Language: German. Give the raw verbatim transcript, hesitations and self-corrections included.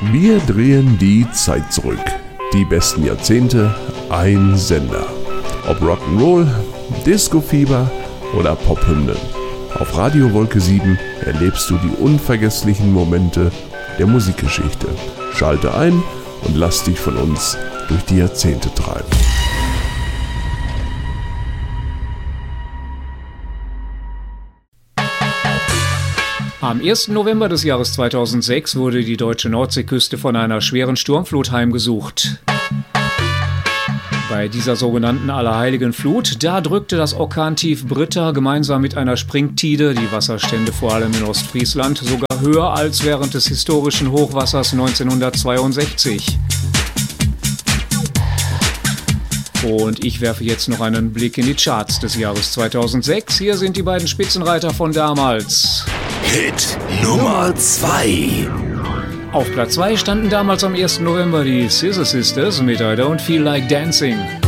Wir drehen die Zeit zurück. Die besten Jahrzehnte, ein Sender. Ob Rock'n'Roll, Disco-Fieber oder Pophymnen. Auf Radio Wolke sieben erlebst du die unvergesslichen Momente der Musikgeschichte. Schalte ein und lass dich von uns durch die Jahrzehnte treiben. Am ersten November des Jahres zweitausendsechs wurde die deutsche Nordseeküste von einer schweren Sturmflut heimgesucht. Bei dieser sogenannten Allerheiligen Flut, da drückte das Orkantief Britta gemeinsam mit einer Springtide die Wasserstände vor allem in Ostfriesland sogar höher als während des historischen Hochwassers neunzehnhundertzweiundsechzig. Und ich werfe jetzt noch einen Blick in die Charts des Jahres zweitausendsechs. Hier sind die beiden Spitzenreiter von damals. Hit Nummer zwei. Auf Platz zwei standen damals am ersten November die Scissor Sisters mit I Don't Feel Like Dancing.